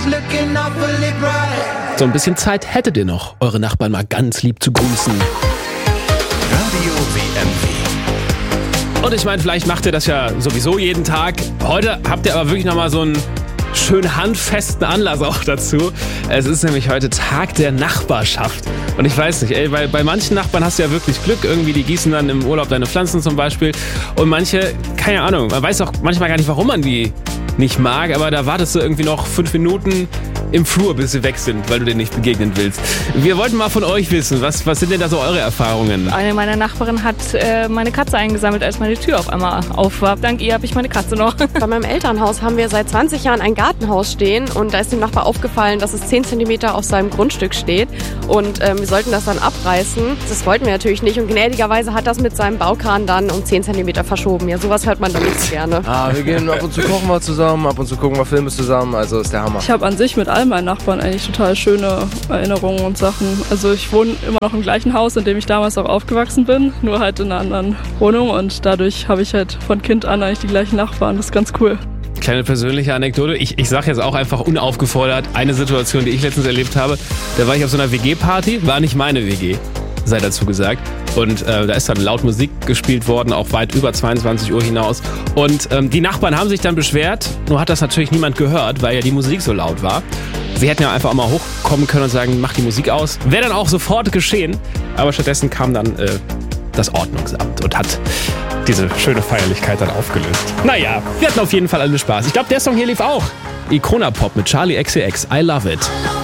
So ein bisschen Zeit hättet ihr noch, eure Nachbarn mal ganz lieb zu grüßen. Radio WMW. Und ich meine, vielleicht macht ihr das ja sowieso jeden Tag. Heute habt ihr aber wirklich nochmal so einen schön handfesten Anlass auch dazu. Es ist nämlich heute Tag der Nachbarschaft. Und ich weiß nicht, bei manchen Nachbarn hast du ja wirklich Glück. Irgendwie, die gießen dann im Urlaub deine Pflanzen zum Beispiel. Und manche, keine Ahnung, man weiß auch manchmal gar nicht, warum man die nicht mag. Aber da wartest du irgendwie noch 5 Minuten im Flur, bis sie weg sind, weil du denen nicht begegnen willst. Wir wollten mal von euch wissen, was sind denn da so eure Erfahrungen? Eine meiner Nachbarinnen hat meine Katze eingesammelt, als meine Tür auf einmal auf war. Dank ihr habe ich meine Katze noch. Bei meinem Elternhaus haben wir seit 20 Jahren ein Gartenhaus stehen und da ist dem Nachbar aufgefallen, dass es 10 cm auf seinem Grundstück steht und wir sollten das dann abreißen. Das wollten wir natürlich nicht und gnädigerweise hat das mit seinem Baukran dann um 10 cm verschoben. Ja, sowas hört man dann nicht so gerne. Wir gehen ab und zu kochen wir zusammen, ab und zu gucken wir Filme zusammen, also ist der Hammer. Ich habe an sich mit all meinen Nachbarn eigentlich total schöne Erinnerungen und Sachen. Also ich wohne immer noch im gleichen Haus, in dem ich damals auch aufgewachsen bin, nur halt in einer anderen Wohnung und dadurch habe ich halt von Kind an eigentlich die gleichen Nachbarn. Das ist ganz cool. Kleine persönliche Anekdote. Ich sage jetzt auch einfach unaufgefordert eine Situation, die ich letztens erlebt habe. Da war ich auf so einer WG-Party, war nicht meine WG, sei dazu gesagt. Und da ist dann laut Musik gespielt worden, auch weit über 22 Uhr hinaus. Und die Nachbarn haben sich dann beschwert, nur hat das natürlich niemand gehört, weil ja die Musik so laut war. Sie hätten ja einfach auch mal hochkommen können und sagen, mach die Musik aus. Wäre dann auch sofort geschehen. Aber stattdessen kam dann das Ordnungsamt und hat diese schöne Feierlichkeit dann aufgelöst. Naja, wir hatten auf jeden Fall alle Spaß. Ich glaube, der Song hier lief auch. Icona Pop mit Charli XCX. I Love It.